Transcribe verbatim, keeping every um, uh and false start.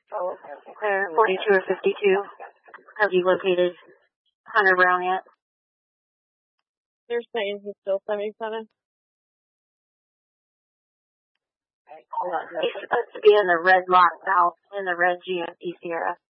Oh, Claire, forty-two or fifty-two. Have you located Hunter Brown yet? They're saying he's still seventy-seven. He's supposed to be in the red lot south, in the red G M P Sierra.